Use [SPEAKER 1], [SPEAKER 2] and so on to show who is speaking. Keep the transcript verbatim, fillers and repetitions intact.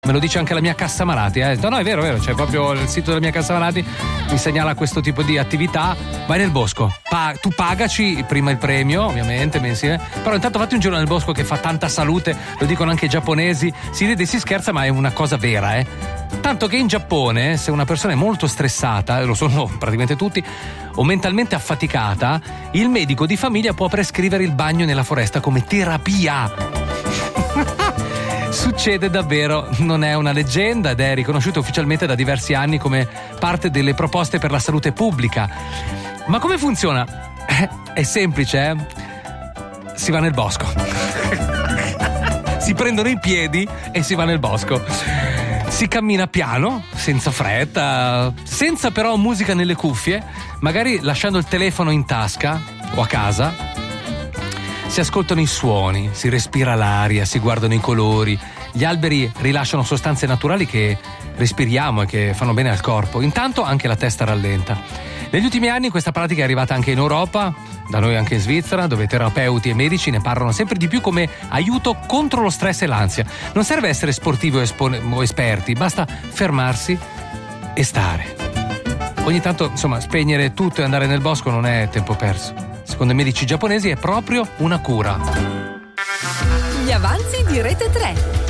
[SPEAKER 1] Me lo dice anche la mia cassa malati, eh. No, no, è vero, è vero, c'è proprio il sito della mia cassa malati, mi segnala questo tipo di attività. Vai nel bosco, pa- tu pagaci prima il premio, ovviamente, mensile, però intanto fatti un giro nel bosco che fa tanta salute, lo dicono anche i giapponesi, si ride e si scherza, ma è una cosa vera, eh. Tanto che in Giappone, se una persona è molto stressata, e lo sono praticamente tutti, o mentalmente affaticata, il medico di famiglia può prescrivere il bagno nella foresta come terapia. Succede davvero, non è una leggenda ed è riconosciuto ufficialmente da diversi anni come parte delle proposte per la salute pubblica. Ma come funziona? Eh, è semplice, eh? Si va nel bosco. Si prendono i piedi e si va nel bosco. Si cammina piano, senza fretta, senza però musica nelle cuffie, magari lasciando il telefono in tasca o a casa. Si ascoltano i suoni, si respira l'aria, si guardano i colori, gli alberi rilasciano sostanze naturali che respiriamo e che fanno bene al corpo. Intanto anche la testa rallenta. Negli ultimi anni questa pratica è arrivata anche in Europa, da noi anche in Svizzera, dove terapeuti e medici ne parlano sempre di più come aiuto contro lo stress e l'ansia. Non serve essere sportivi o, espo- o esperti, basta fermarsi e stare. Ogni tanto, insomma, spegnere tutto e andare nel bosco non è tempo perso. Secondo i medici giapponesi è proprio una cura.
[SPEAKER 2] Gli avanzi di Rete tre.